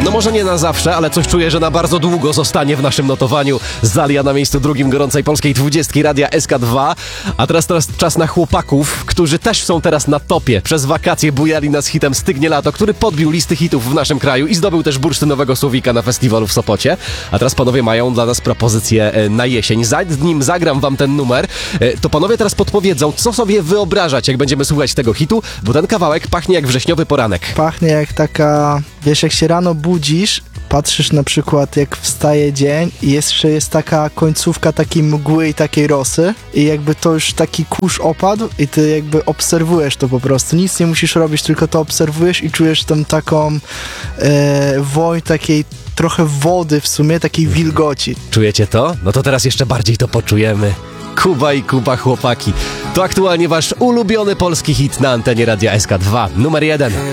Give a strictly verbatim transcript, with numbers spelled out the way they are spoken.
No może nie na zawsze, ale coś czuję, że na bardzo długo zostanie w naszym notowaniu. Zalia na miejscu drugim gorącej polskiej dwudziestki Radia S K dwa. A teraz, teraz czas na chłopaków, którzy też są teraz na topie. Przez wakacje bujali nas hitem Stygnie lato, który podbił listy hitów w naszym kraju i zdobył też bursztynowego słowika na festiwalu w Sopocie. A teraz panowie mają dla nas propozycję na jesień. Zanim zagram wam ten numer, to panowie teraz podpowiedzą, co sobie wyobrażać, jak będziemy słuchać tego hitu, bo ten kawałek pachnie jak wrześniowy poranek. Pachnie jak taka, wiesz, jak się rano budzisz, patrzysz na przykład jak wstaje dzień i jeszcze jest taka końcówka takiej mgły i takiej rosy i jakby to już taki kurz opadł i ty jakby obserwujesz to po prostu. Nic nie musisz robić, tylko to obserwujesz i czujesz tam taką e, woń takiej trochę wody w sumie, takiej wilgoci. Czujecie to? No to teraz jeszcze bardziej to poczujemy. Kuba i Kuba, chłopaki. To aktualnie wasz ulubiony polski hit na antenie Radia S K dwa. Numer jeden.